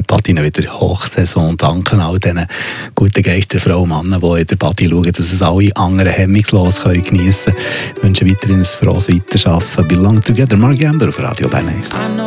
Badinen wieder Hochsaison. Danke all diesen guten Geistern, Frauen und Männer, die in der Badi schauen, dass es alle anderen hemmungslos geniessen können. Ich wünsche weiterhin ein frohes Weiterarbeiten. Belong Together, Marc Gember auf Radio Bern 1.